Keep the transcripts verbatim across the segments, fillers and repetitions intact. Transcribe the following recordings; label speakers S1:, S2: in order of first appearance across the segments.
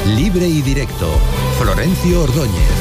S1: Libre y directo. Florencio Ordóñez.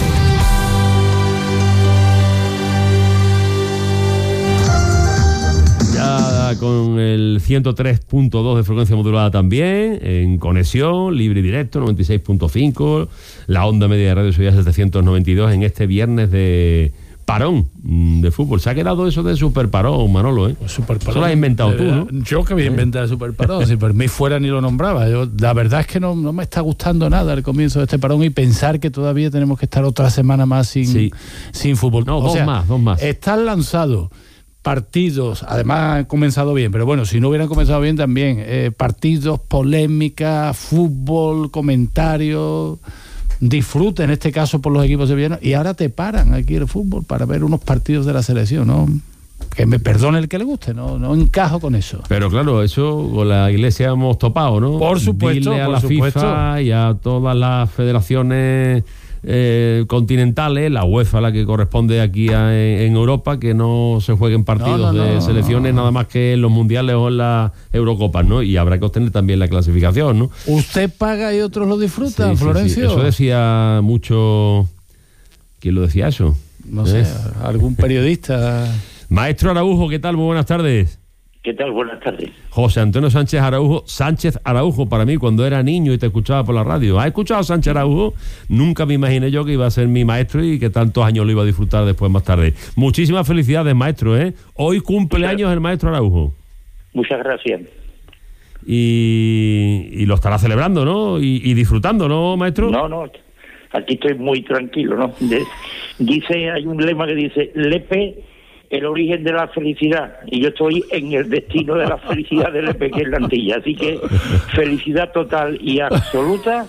S2: Con el ciento tres punto dos de frecuencia modulada también, en conexión, libre y directo, noventa y seis punto cinco, la onda media de Radio Sevilla setecientos noventa y dos en este viernes de parón de fútbol. Se ha quedado eso de super parón, Manolo, ¿eh?
S3: Super parón.
S2: Eso lo has inventado tú, ¿no?
S3: Yo que había inventado el super parón, si por mí fuera ni lo nombraba. Yo, la verdad es que no, no me está gustando nada el comienzo de este parón y pensar que todavía tenemos que estar otra semana más sin, sí. sin fútbol.
S2: No,
S3: o
S2: dos
S3: sea,
S2: más, dos más.
S3: Están lanzados partidos, además han comenzado bien, pero bueno, si no hubieran comenzado bien también, eh, partidos, polémicas, fútbol, comentarios, disfrute en este caso por los equipos sevillanos, y ahora te paran aquí el fútbol para ver unos partidos de la selección, ¿no? Que me perdone el que le guste, no, no encajo con eso.
S2: Pero claro, eso con la Iglesia hemos topado, ¿no?
S3: Por supuesto,
S2: Dile a
S3: por
S2: la
S3: supuesto.
S2: FIFA y a todas las federaciones Eh, continentales, la UEFA, la que corresponde aquí a, en Europa, que no se jueguen partidos
S3: no, no,
S2: de
S3: no,
S2: selecciones
S3: no.
S2: nada más que en los mundiales o en las Eurocopas, ¿no? Y habrá que obtener también la clasificación, ¿no?
S3: Usted paga y otros lo disfrutan,
S2: Sí,
S3: Florencio.
S2: sí, sí. Eso decía mucho. ¿Quién lo decía eso?
S3: No sé,
S2: ¿Eh?
S3: algún periodista.
S2: Maestro Araujo, ¿qué tal? Muy buenas tardes.
S4: ¿Qué tal? Buenas tardes.
S2: José Antonio Sánchez Araujo, Sánchez Araujo para mí cuando era niño y te escuchaba por la radio. ¿Has escuchado a Sánchez Araujo? Nunca me imaginé yo que iba a ser mi maestro y que tantos años lo iba a disfrutar después más tarde. Muchísimas felicidades, maestro, ¿eh? Hoy cumpleaños el maestro Araujo.
S4: Muchas gracias.
S2: Y, y lo estará celebrando, ¿no? Y, y disfrutando, ¿no, maestro?
S4: No, no, aquí estoy muy tranquilo, ¿no? De, dice, hay un lema que dice, Lepe, el origen de la felicidad, y yo estoy en el destino de la felicidad de Lepe, que es la Antilla, así que felicidad total y absoluta,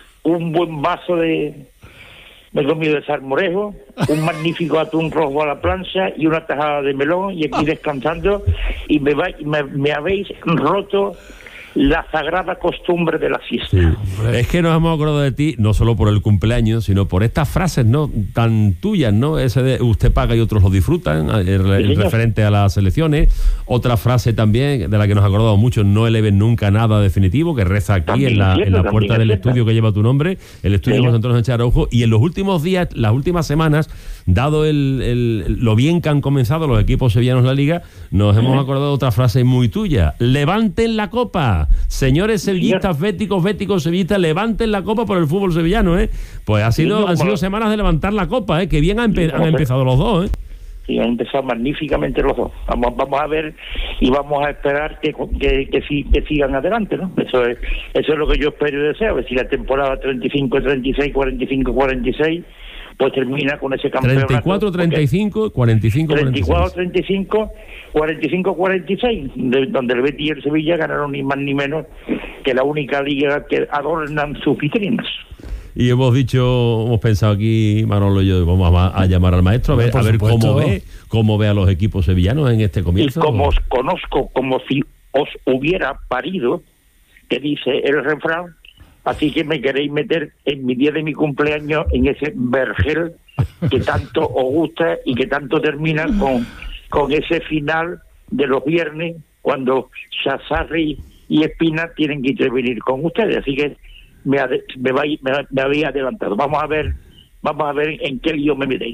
S4: un buen vaso de me he comido de salmorejo, un magnífico atún rojo a la plancha y una tajada de melón, y aquí descansando, y me, va, me, me habéis roto la sagrada costumbre de la siesta.
S2: Sí. Es que nos hemos acordado de ti, no solo por el cumpleaños, sino por estas frases, ¿no? Tan tuyas, ¿no? Ese de usted paga y otros lo disfrutan, el, el referente a las elecciones. Otra frase también, de la que nos acordamos mucho, no eleven nunca nada definitivo, que reza aquí
S4: también
S2: en la,
S4: cierto,
S2: en la puerta del
S4: cierto.
S2: estudio que lleva tu nombre, el estudio de José Antonio Sánchez Araujo. Y en los últimos días, las últimas semanas, dado el, el, lo bien que han comenzado los equipos sevillanos en la Liga, nos hemos
S4: ¿Eh?
S2: acordado de otra frase muy tuya: levanten la copa. Señores sevillistas, béticos, béticos, sevillistas, levanten la copa por el fútbol sevillano, ¿eh? Pues ha sido, han sido semanas de levantar la copa, ¿eh? Que bien han, empe- han empezado los dos, ¿eh?
S4: Sí, han empezado magníficamente los dos. Vamos, vamos a ver y vamos a esperar que, que, que, sí, que sigan adelante, ¿no? Eso es, eso es lo que yo espero y deseo. A ver si la temporada treinta y cinco treinta y seis, cuarenta y cinco cuarenta y seis pues termina con ese campeonato.
S2: treinta y cuatro treinta y cinco, cuarenta y cinco
S4: treinta y cuatro treinta y cinco, cuarenta y cinco cuarenta y seis, de, donde el Betis y el Sevilla ganaron ni más ni menos que la única liga que adornan sus vitrinas.
S2: Y hemos dicho, hemos pensado aquí, Manolo y yo, vamos a, a llamar al maestro a ver, a ver cómo ve, cómo ve a los equipos sevillanos en este comienzo.
S4: Y como os conozco, como si os hubiera parido, que dice el refrán, así que me queréis meter en mi día de mi cumpleaños en ese vergel que tanto os gusta y que tanto termina con, con ese final de los viernes cuando Shazarri y Espina tienen que intervenir con ustedes. Así que me, ade- me, vais, me, me habéis adelantado. Vamos a ver, vamos a ver en qué lío me metéis.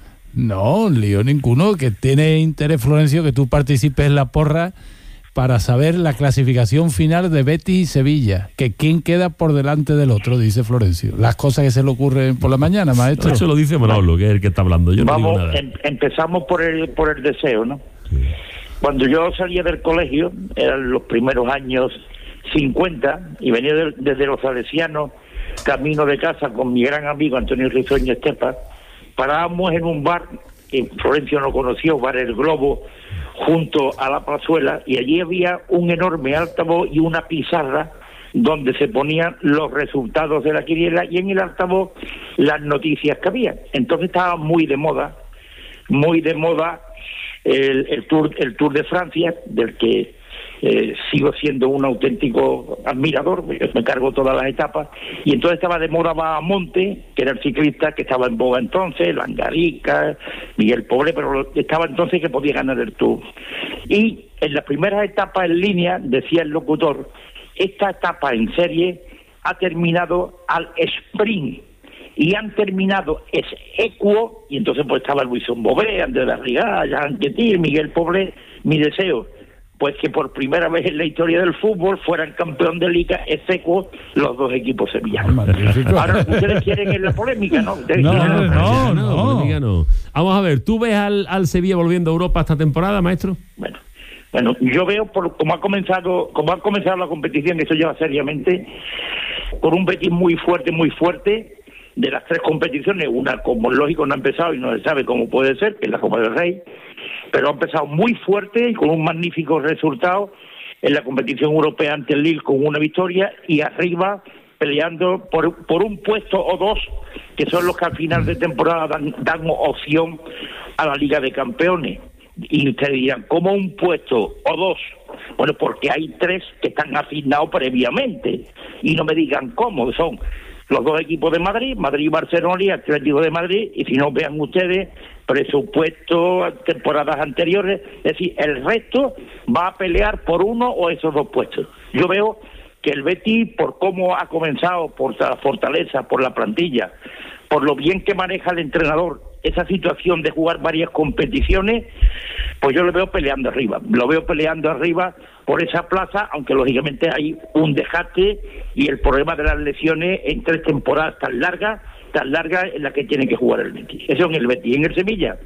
S3: No, lío ninguno. Que tiene interés, Florencio, que tú participes en la porra para saber la clasificación final de Betis y Sevilla, que quién queda por delante del otro, dice Florencio. Las cosas que se le ocurren por la mañana, maestro.
S2: No, eso lo dice Manolo, que es el que está hablando. Yo no
S4: Vamos,
S2: digo nada.
S4: em, empezamos por el por el deseo, ¿no? Sí. Cuando yo salía del colegio, eran los primeros años cincuenta, y venía de, desde los Salesianos, camino de casa con mi gran amigo Antonio Risueño Estepa, parábamos en un bar que Florencio no conoció, Bar El Globo, junto a la plazuela, y allí había un enorme altavoz y una pizarra donde se ponían los resultados de la quiniela y en el altavoz las noticias que había. Entonces estaba muy de moda, muy de moda el, el Tour el Tour de Francia, del que eh, sigo siendo un auténtico admirador, me cargo todas las etapas, y entonces estaba de moda Bahamonte, que era el ciclista que estaba en boga entonces, Langarica, Miguel Pobre, pero estaba entonces que podía ganar el Tour. Y en las primeras etapas en línea decía el locutor: esta etapa en serie ha terminado al sprint y han terminado es equo, y entonces pues estaba Luisón Bové, Andrés de Arrigá, Jean Quetil, Miguel Poblé. Mi deseo, pues que por primera vez en la historia del fútbol fueran campeón de liga ex equo los dos equipos sevillanos. Ahora ustedes quieren en la polémica, ¿no? Ustedes
S3: No,
S4: quieren-
S3: no,
S2: no,
S3: no.
S2: polémica no. Vamos a ver, ¿tú ves al, al Sevilla volviendo a Europa esta temporada, maestro?
S4: Bueno, bueno, yo veo por cómo ha comenzado, cómo ha comenzado la competición, esto lleva seriamente, con un Betis muy fuerte, muy fuerte. De las tres competiciones, una como lógico no ha empezado y no se sabe cómo puede ser, que es la Copa del Rey, pero ha empezado muy fuerte y con un magnífico resultado en la competición europea ante el Lille con una victoria, y arriba peleando por, por un puesto o dos, que son los que al final de temporada dan, dan opción a la Liga de Campeones. Y ustedes dirán, ¿cómo un puesto o dos? Bueno, porque hay tres que están asignados previamente, y no me digan cómo, son los dos equipos de Madrid, Madrid y Barcelona y Atlético de Madrid, y si no, vean ustedes presupuesto, temporadas anteriores, es decir, el resto va a pelear por uno o esos dos puestos. Yo veo que el Betis, por cómo ha comenzado, por la fortaleza, por la plantilla, por lo bien que maneja el entrenador esa situación de jugar varias competiciones, pues yo lo veo peleando arriba, lo veo peleando arriba por esa plaza, aunque lógicamente hay un desgaste y el problema de las lesiones en tres temporadas tan largas, tan largas en las que tiene que jugar el Betis. Eso en el Betis. En el Sevilla,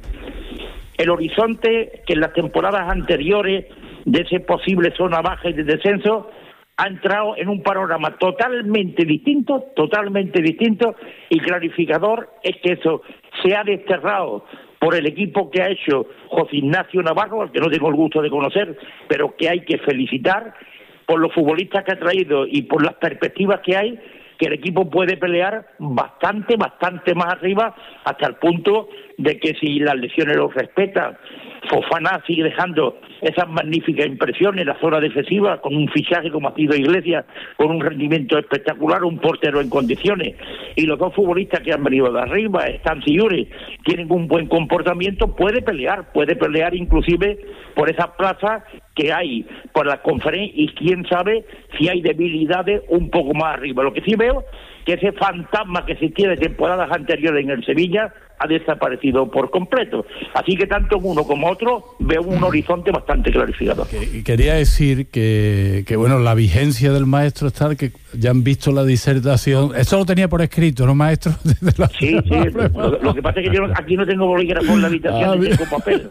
S4: el horizonte que en las temporadas anteriores de ese posible zona baja y de descenso ha entrado en un panorama totalmente distinto, totalmente distinto, y clarificador es que eso se ha desterrado por el equipo que ha hecho José Ignacio Navarro, al que no tengo el gusto de conocer, pero que hay que felicitar por los futbolistas que ha traído y por las perspectivas que hay, que el equipo puede pelear bastante, bastante más arriba, hasta el punto de que si las lesiones lo respetan, Fofana sigue dejando esas magníficas impresiones en la zona defensiva, con un fichaje como ha sido Iglesias, con un rendimiento espectacular, un portero en condiciones, y los dos futbolistas que han venido de arriba, Stans y Yuri, tienen un buen comportamiento, puede pelear, puede pelear inclusive por esa plaza que hay por la conferencia, y quién sabe si hay debilidades un poco más arriba. Lo que sí veo que ese fantasma que existía de temporadas anteriores en el Sevilla ha desaparecido por completo. Así que tanto en uno como otro veo un horizonte bastante clarificado.
S3: Y quería decir que, que, bueno, la vigencia del maestro es tal que ya han visto la disertación. Eso lo tenía por escrito, ¿no, maestro? La,
S4: sí, sí. Lo, lo que pasa es que yo aquí no tengo bolígrafo en la habitación, ah, ni tengo papel.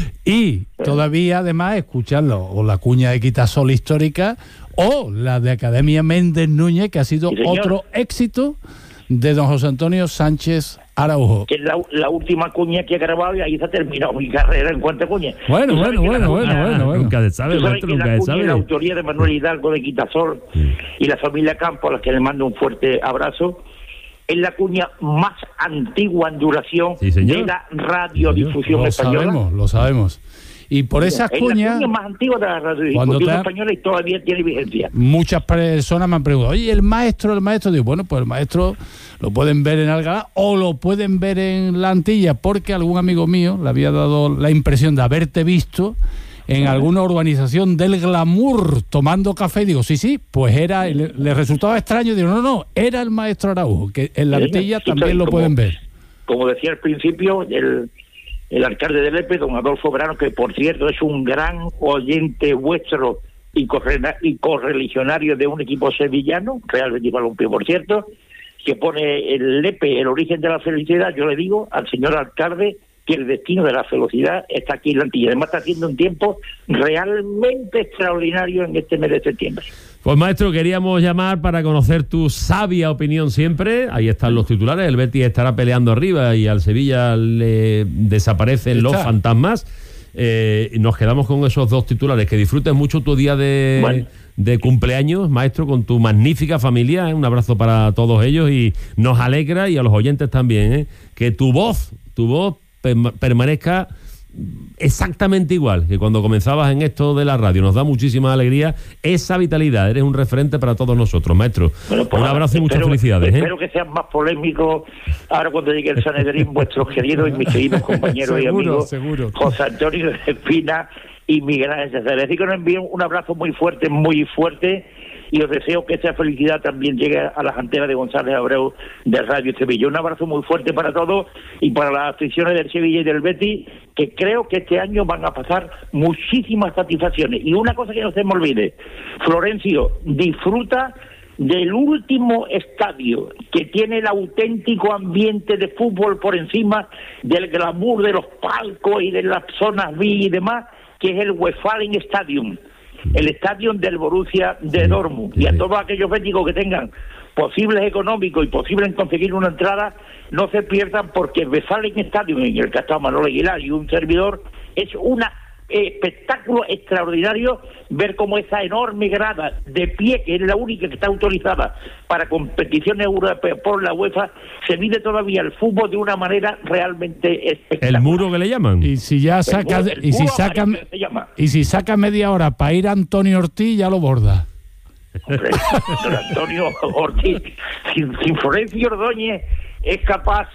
S3: Y todavía, además, escucharlo, o la cuña de Quitasol histórica, o la de Academia Méndez Núñez, que ha sido sí, otro éxito de don José Antonio Sánchez Araujo.
S4: Que es la, la última cuña que he grabado, y ahí se ha terminado mi carrera en cuanto a cuña.
S3: Bueno, bueno, bueno, bueno,
S4: cuña,
S3: bueno, bueno.
S2: Nunca se sabe, maestro, nunca se sabe.
S4: La autoría de Manuel Hidalgo de Quitasol sí. y la familia Campo, a la que le mando un fuerte abrazo, es la cuña más antigua en duración sí, de la radiodifusión
S3: lo
S4: española.
S3: Lo sabemos, lo sabemos. Y por esas
S4: es
S3: cuñas,
S4: la cuña más antigua de la radiodifusión española y todavía tiene vigencia.
S3: Muchas personas me han preguntado, oye, el maestro, el maestro, digo, bueno, pues el maestro lo pueden ver en Alcalá o lo pueden ver en La Antilla, porque algún amigo mío le había dado la impresión de haberte visto en alguna urbanización del glamour tomando café. Digo, sí, sí, pues era, le, le resultaba extraño, digo, no, no, era el maestro Araujo, que en La Antilla sí, también lo como, pueden ver.
S4: Como decía al principio, el... el alcalde de Lepe, don Adolfo Verano, que por cierto es un gran oyente vuestro y, corre- y correligionario de un equipo sevillano, Real Betis Balompié, por cierto, que pone el Lepe, el origen de la felicidad. Yo le digo al señor alcalde que el destino de la felicidad está aquí en La Antilla. Además está haciendo un tiempo realmente extraordinario en este mes de septiembre.
S2: Pues maestro, queríamos llamar para conocer tu sabia opinión siempre. Ahí están los titulares, el Betis estará peleando arriba y al Sevilla le desaparecen los fantasmas. Eh, nos quedamos con esos dos titulares. Que disfrutes mucho tu día de, bueno. de cumpleaños, maestro, con tu magnífica familia. ¿eh? Un abrazo para todos ellos y nos alegra, y a los oyentes también, ¿eh? que tu voz, tu voz permanezca exactamente igual que cuando comenzabas en esto de la radio. Nos da muchísima alegría esa vitalidad. Eres un referente para todos nosotros, maestro. Bueno, pues un abrazo y muchas felicidades.
S4: Espero
S2: ¿eh?
S4: que sean más polémicos ahora cuando llegue el Sanedrín, vuestros queridos y mis queridos compañeros y amigos
S3: seguro.
S4: José Antonio de Espina y Miguel Ángel César. Les digo que nos envíen un abrazo muy fuerte, muy fuerte, y os deseo que esa felicidad también llegue a las antenas de González Abreu de Radio Sevilla. Un abrazo muy fuerte para todos y para las aficiones del Sevilla y del Betis, que creo que este año van a pasar muchísimas satisfacciones. Y una cosa que no se me olvide, Florencio, disfruta del último estadio que tiene el auténtico ambiente de fútbol por encima del glamour de los palcos y de las zonas V I P y demás, que es el Westfalen Stadium, el estadio del Borussia de Dortmund. Y a todos aquellos béticos que tengan posibles económicos y posibles conseguir una entrada, no se pierdan, porque el Westfalen Stadium, en el que está Manuel Aguilar y un servidor, es una espectáculo extraordinario ver cómo esa enorme grada de pie, que es la única que está autorizada para competiciones europeas por la UEFA, se vive todavía el fútbol de una manera realmente espectacular.
S2: ¿El muro que le llaman?
S3: Y si ya saca,
S4: el muro, el
S3: y si
S4: muro
S3: saca,
S4: amarillo se llama.
S3: y si saca media hora para ir a Antonio Ortiz, ya lo borda.
S4: Hombre, don Antonio Ortiz, sin, sin Florencio Ordóñez, es capaz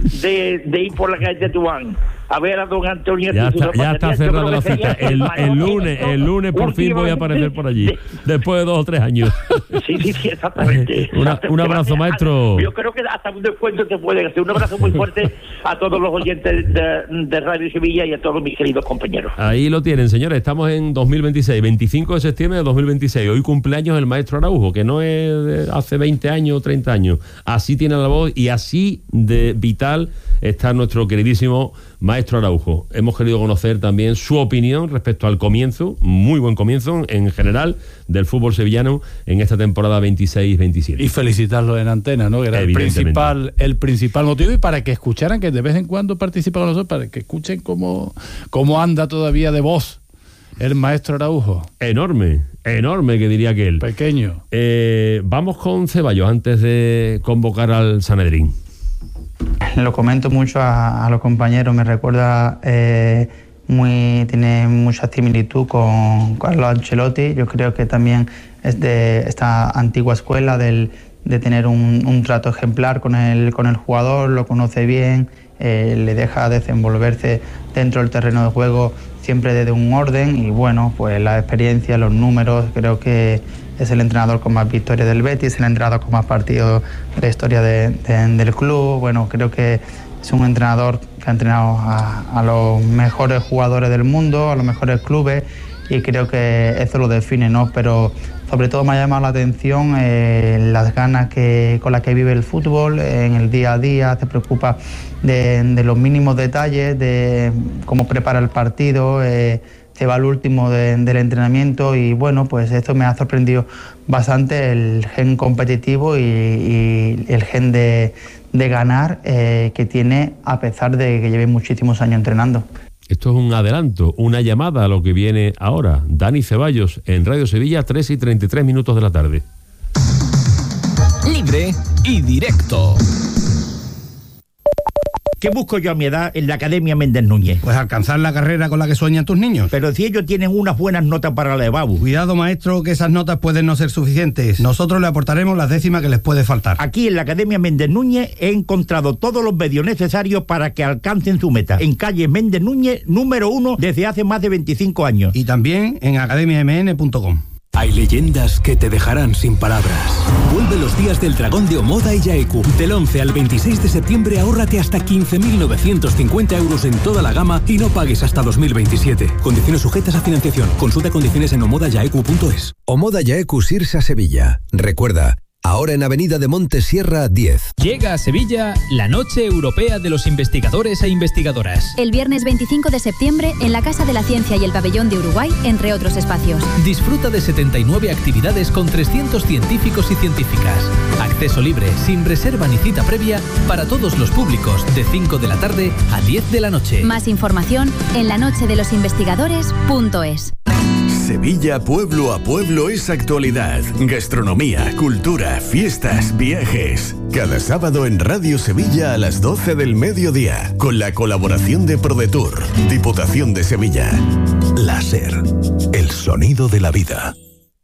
S4: de, de ir por la calle de Tetuán a ver a don Antonio.
S2: Ya está, ya está cerrada la cita. El, el lunes, el lunes por fin voy a aparecer por allí, después de dos o tres años.
S4: Sí, sí, sí, exactamente.
S2: Una, un abrazo, maestro.
S4: Yo creo que hasta un descuento te puede hacer. Un abrazo muy fuerte a todos los oyentes de, de Radio Sevilla y a todos mis queridos compañeros.
S2: Ahí lo tienen, señores. Estamos en dos mil veintiséis, veinticinco de septiembre de dos mil veintiséis. Hoy cumpleaños el maestro Araujo, que no es de hace veinte años o treinta años. Así tiene la voz y así de vital está nuestro queridísimo maestro Araujo. Hemos querido conocer también su opinión respecto al comienzo, muy buen comienzo en general, del fútbol sevillano en esta temporada veintiséis veintisiete.
S3: Y felicitarlo en antena, ¿no? Que era el principal, el principal motivo, y para que escucharan, que de vez en cuando participa con nosotros, para que escuchen cómo, cómo anda todavía de voz el maestro Araujo.
S2: Enorme, enorme, que diría aquel.
S3: Pequeño.
S2: Eh, vamos con Ceballos antes de convocar al Sanedrín.
S5: Lo comento mucho a, a los compañeros, me recuerda eh, muy, tiene mucha similitud con Carlo Ancelotti. Yo creo que también es de esta antigua escuela del, de tener un, un trato ejemplar con el, con el jugador, lo conoce bien, eh, le deja desenvolverse dentro del terreno de juego siempre desde un orden, y bueno, pues la experiencia, los números, creo que es el entrenador con más victorias del Betis, el entrenador con más partidos de la historia de, de, del club. Bueno, creo que es un entrenador que ha entrenado a, a los mejores jugadores del mundo, a los mejores clubes, y creo que eso lo define, ¿no? Pero sobre todo me ha llamado la atención eh, las ganas que, con las que vive el fútbol en el día a día. Se preocupa de, de los mínimos detalles, de cómo prepara el partido, eh, se va al último de, del entrenamiento, y bueno, pues esto me ha sorprendido bastante, el gen competitivo y, y el gen de, de ganar eh, que tiene, a pesar de que lleve muchísimos años entrenando.
S2: Esto es un adelanto, una llamada a lo que viene ahora. Dani Ceballos en Radio Sevilla, tres y treinta y tres minutos de la tarde.
S6: Libre y directo.
S7: ¿Qué busco yo a mi edad en la Academia Méndez Núñez?
S8: Pues alcanzar la carrera con la que sueñan tus niños.
S7: Pero si ellos tienen unas buenas notas para la EBAU.
S8: Cuidado, maestro, que esas notas pueden no ser suficientes. Nosotros le aportaremos las décimas que les puede faltar.
S7: Aquí en la Academia Méndez Núñez he encontrado todos los medios necesarios para que alcancen su meta. En calle Méndez Núñez, número uno, desde hace más de veinticinco años.
S8: Y también en academia m n punto com.
S6: Hay leyendas que te dejarán sin palabras. Vuelve los días del dragón de Omoda y Yaeku. Del once al veintiséis de septiembre ahórrate hasta quince mil novecientos cincuenta euros en toda la gama y no pagues hasta dos mil veintisiete. Condiciones sujetas a financiación. Consulta condiciones en omoda yaeku punto es.
S1: Omoda Yaeku Sirsa Sevilla. Recuerda, ahora en Avenida de Montesierra diez.
S9: Llega a Sevilla la Noche Europea de los Investigadores e Investigadoras.
S10: El viernes veinticinco de septiembre en la Casa de la Ciencia y el Pabellón de Uruguay, entre otros espacios.
S9: Disfruta de setenta y nueve actividades con trescientos científicos y científicas. Acceso libre, sin reserva ni cita previa, para todos los públicos, de cinco de la tarde a diez de la noche.
S10: Más información en la noche de los investigadores punto es.
S6: Sevilla pueblo a pueblo es actualidad, gastronomía, cultura, fiestas, viajes. Cada sábado en Radio Sevilla a las doce del mediodía, con la colaboración de ProDetour, Diputación de Sevilla. Láser, el sonido de la vida.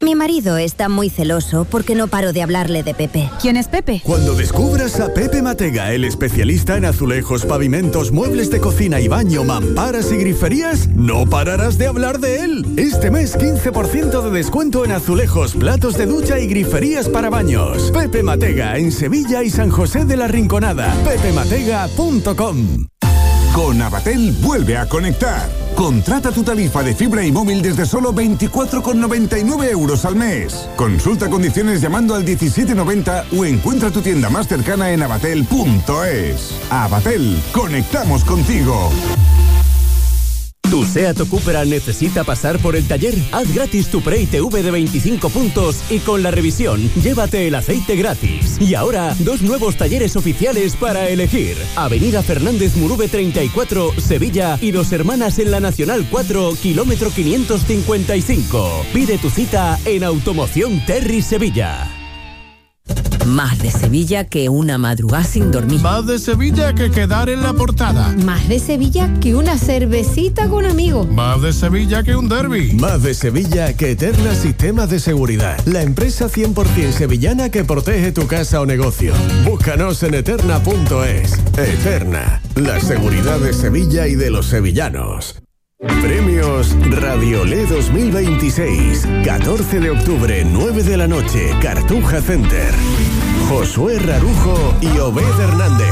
S11: Mi marido está muy celoso porque no paro de hablarle de Pepe.
S12: ¿Quién es Pepe?
S13: Cuando descubras a Pepe Matega, el especialista en azulejos, pavimentos, muebles de cocina y baño, mamparas y griferías, no pararás de hablar de él. Este mes quince por ciento de descuento en azulejos, platos de ducha y griferías para baños. Pepe Matega, en Sevilla y San José de la Rinconada. pepe matega punto com.
S14: Con Avatel vuelve a conectar. Contrata tu tarifa de fibra y móvil desde solo veinticuatro con noventa y nueve euros al mes. Consulta condiciones llamando al diecisiete noventa o encuentra tu tienda más cercana en avatel punto es. Avatel, conectamos contigo.
S15: ¿Tu SEAT o Cupra necesita pasar por el taller? Haz gratis tu pre-I T V de veinticinco puntos y con la revisión, llévate el aceite gratis. Y ahora, dos nuevos talleres oficiales para elegir. Avenida Fernández Murube treinta y cuatro, Sevilla, y Dos Hermanas en la Nacional cuatro, kilómetro quinientos cincuenta y cinco. Pide tu cita en Automoción Terry Sevilla.
S16: Más de Sevilla que una madrugada sin dormir.
S17: Más de Sevilla que quedar en la portada.
S18: Más de Sevilla que una cervecita con amigos.
S17: Más de Sevilla que un derbi.
S19: Más de Sevilla que Eterna Sistemas de Seguridad. La empresa cien por ciento sevillana que protege tu casa o negocio. Búscanos en eterna punto es. Eterna, la seguridad de Sevilla y de los sevillanos. Premios Radiolé dos mil veintiséis. catorce de octubre, nueve de la noche, Cartuja Center. Josué Rarujo y Obed Hernández.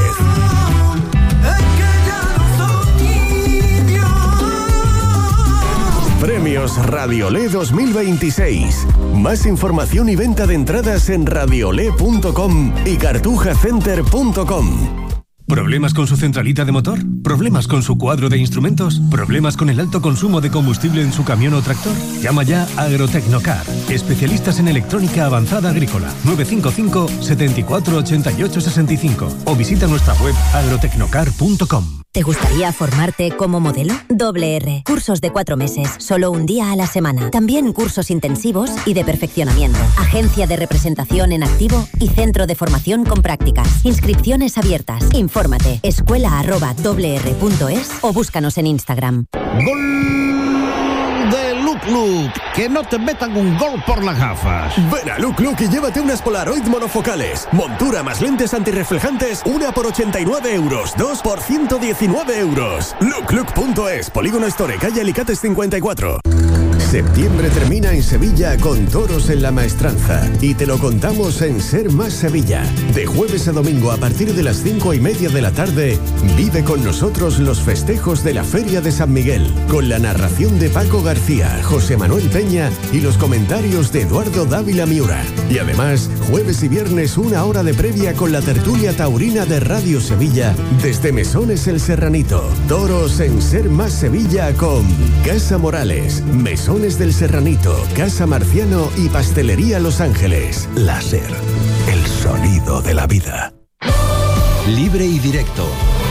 S19: Premios Radiolé dos mil veintiséis. Más información y venta de entradas en radiolé punto com y cartuja center punto com.
S20: ¿Problemas con su centralita de motor? ¿Problemas con su cuadro de instrumentos? ¿Problemas con el alto consumo de combustible en su camión o tractor? Llama ya a Agrotecnocar, especialistas en electrónica avanzada agrícola. nueve cinco cinco, siete cuatro, ocho ocho seis cinco o visita nuestra web agrotecnocar punto com.
S11: ¿Te gustaría formarte como modelo? Doble R. Cursos de cuatro meses, solo un día a la semana. También cursos intensivos y de perfeccionamiento. Agencia de representación en activo y centro de formación con prácticas. Inscripciones abiertas. Infórmate. Escuela arroba doble r punto es o búscanos en Instagram.
S7: ¡Gol de Look Look! Que no te metan un gol por las gafas.
S19: Ven a Look Look y llévate unas Polaroid monofocales. Montura más lentes antirreflejantes, una por ochenta y nueve euros, dos por ciento diecinueve euros. look look punto es, Polígono Store, calle Alicates cincuenta y cuatro. Septiembre termina en Sevilla con toros en la maestranza y te lo contamos en Ser Más Sevilla. De jueves a domingo a partir de las cinco y media de la tarde, vive con nosotros los festejos de la Feria de San Miguel, con la narración de Paco García, José Manuel Peña y los comentarios de Eduardo Dávila Miura. Y además, jueves y viernes una hora de previa con la tertulia taurina de Radio Sevilla desde Mesones El Serranito. Toros en Ser Más Sevilla con Casa Morales, Mesones del Serranito, Casa Marciano y Pastelería Los Ángeles. Láser, el sonido de la vida.
S1: Libre y directo.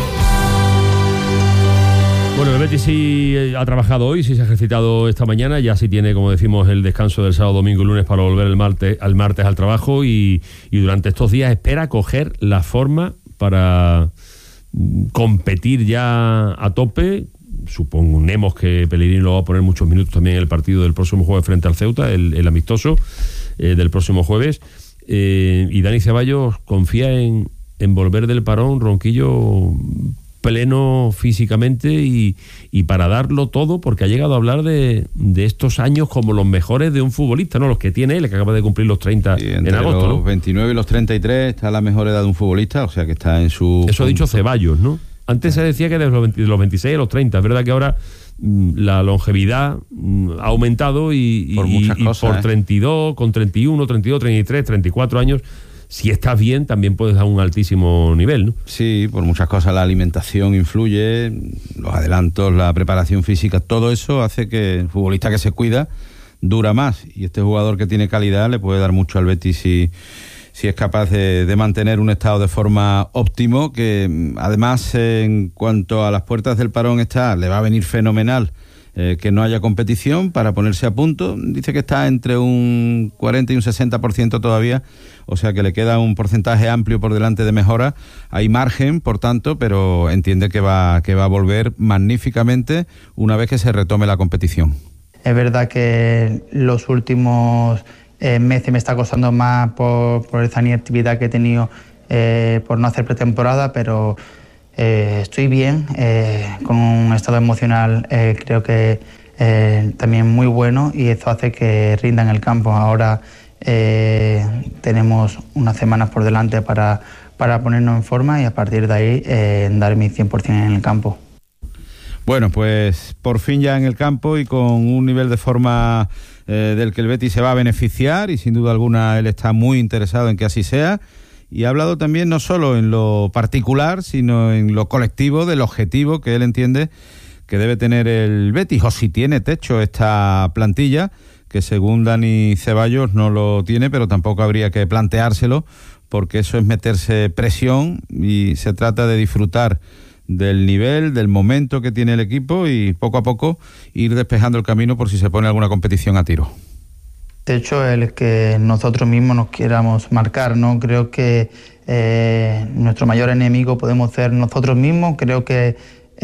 S2: Bueno, el Betis sí ha trabajado hoy, sí se ha ejercitado esta mañana, ya sí tiene, como decimos, el descanso del sábado, domingo y lunes para volver el martes, al martes al trabajo y, y durante estos días espera coger la forma para competir ya a tope. Suponemos que Pellegrini lo va a poner muchos minutos también en el partido del próximo jueves frente al Ceuta, el, el amistoso eh, del próximo jueves. Eh, y Dani Ceballos confía en, en volver del parón, Ronquillo, pleno físicamente y, y para darlo todo, porque ha llegado a hablar de, de estos años como los mejores de un futbolista, ¿no? Los que tiene él, que acaba de cumplir los treinta
S21: sí,
S2: en agosto,
S21: los
S2: ¿no?
S21: veintinueve y los treinta y tres está la mejor edad de un futbolista, o sea que está en su...
S2: Eso ha dicho Ceballos, ¿no? Antes se decía que de los, veinte, de los veintiséis a los treinta. Es verdad que ahora mmm, la longevidad mmm, ha aumentado y, y,
S21: por muchas
S2: y
S21: cosas,
S2: por
S21: ¿eh?
S2: treinta y dos, con treinta y uno, treinta y dos, treinta y tres, treinta y cuatro años, si estás bien, también puedes dar un altísimo nivel, ¿no?
S21: Sí, por muchas cosas. La alimentación influye, los adelantos, la preparación física, todo eso hace que el futbolista que se cuida dura más. Y este jugador que tiene calidad le puede dar mucho al Betis si... si es capaz de, de mantener un estado de forma óptimo, que además en cuanto a las puertas del parón está, le va a venir fenomenal eh, que no haya competición para ponerse a punto. Dice que está entre un cuarenta y un sesenta por ciento todavía, o sea que le queda un porcentaje amplio por delante de mejora. Hay margen, por tanto, pero entiende que va, que va a volver magníficamente una vez que se retome la competición.
S5: Es verdad que los últimos eh, meses me está costando más por, por esa inactividad que he tenido eh, por no hacer pretemporada, pero eh, estoy bien, eh, con un estado emocional eh, creo que eh, también muy bueno, y eso hace que rinda en el campo. Ahora eh, tenemos unas semanas por delante para, para ponernos en forma y a partir de ahí eh, dar mi cien por ciento en el campo.
S21: Bueno, pues por fin ya en el campo y con un nivel de forma eh, del que el Betis se va a beneficiar, y sin duda alguna él está muy interesado en que así sea, y ha hablado también no solo en lo particular, sino en lo colectivo del objetivo que él entiende que debe tener el Betis, o si tiene techo esta plantilla, que según Dani Ceballos no lo tiene, pero tampoco habría que planteárselo, porque eso es meterse presión y se trata de disfrutar del nivel, del momento que tiene el equipo y poco a poco ir despejando el camino por si se pone alguna competición a tiro.
S5: De hecho, el que nosotros mismos nos queramos marcar, ¿no? Creo que eh, nuestro mayor enemigo podemos ser nosotros mismos. Creo que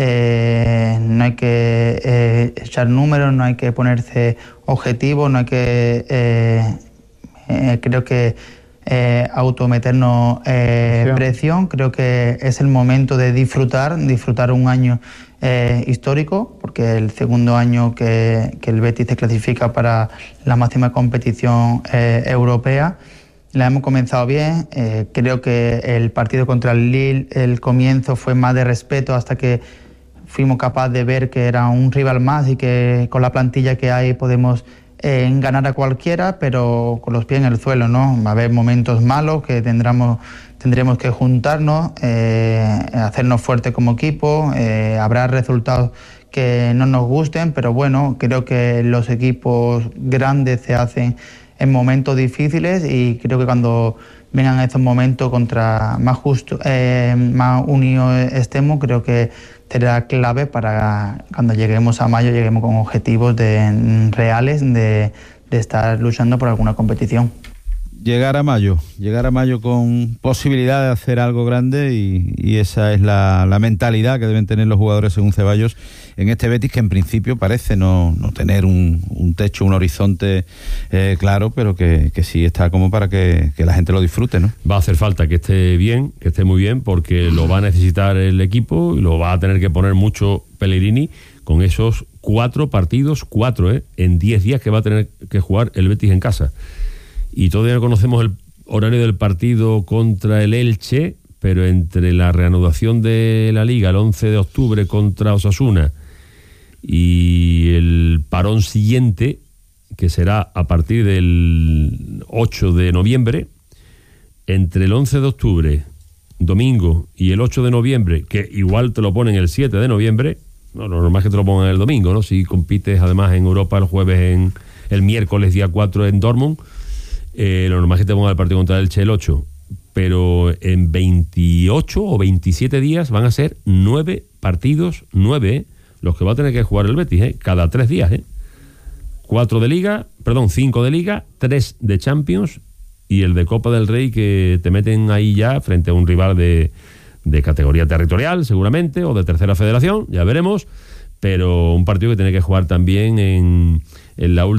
S5: eh, no hay que eh, echar números, no hay que ponerse objetivos, no hay que... Eh, eh, creo que Eh, autometernos eh, sí. presión. Creo que es el momento de disfrutar, disfrutar un año eh, histórico, porque el segundo año que, que el Betis se clasifica para la máxima competición eh, europea. La hemos comenzado bien, eh, creo que el partido contra el Lille, el comienzo fue más de respeto hasta que fuimos capaces de ver que era un rival más y que con la plantilla que hay podemos en ganar a cualquiera, pero con los pies en el suelo, ¿no? Va a haber momentos malos que tendremos, tendremos que juntarnos, eh, hacernos fuertes como equipo, eh, habrá resultados que no nos gusten, pero bueno, creo que los equipos grandes se hacen en momentos difíciles, y creo que cuando vengan esos momentos contra más justo, eh, más unidos estemos, creo que será clave para cuando lleguemos a mayo, lleguemos con objetivos de, reales de, de estar luchando por alguna competición.
S21: Llegar a mayo, llegar a mayo con posibilidad de hacer algo grande, y, y esa es la, la mentalidad que deben tener los jugadores según Ceballos en este Betis, que en principio parece no, no tener un, un techo, un horizonte eh, claro, pero que, que sí está como para que, que la gente lo disfrute, ¿no?
S2: Va a hacer falta que esté bien, que esté muy bien, porque lo va a necesitar el equipo y lo va a tener que poner mucho Pellegrini con esos cuatro partidos, cuatro, ¿eh? en diez días que va a tener que jugar el Betis en casa. Y todavía no conocemos el horario del partido contra el Elche, pero entre la reanudación de la Liga el once de octubre contra Osasuna y el parón siguiente, que será a partir del ocho de noviembre, entre el once de octubre, domingo, y el ocho de noviembre, que igual te lo ponen el siete de noviembre, no, lo normal es que te lo pongan el domingo, ¿no? Si compites además en Europa el jueves, en el miércoles día cuatro en Dortmund, eh, lo normal es que te pongan el partido contra el Elche el ocho, pero en veintiocho o veintisiete días van a ser nueve partidos, nueve, ¿eh? los que va a tener que jugar el Betis, ¿eh? cada tres días, ¿eh? cuatro de Liga, perdón, cinco de Liga, tres de Champions y el de Copa del Rey, que te meten ahí ya frente a un rival de, de categoría territorial, seguramente, o de tercera federación, ya veremos, pero un partido que tiene que jugar también en, en la última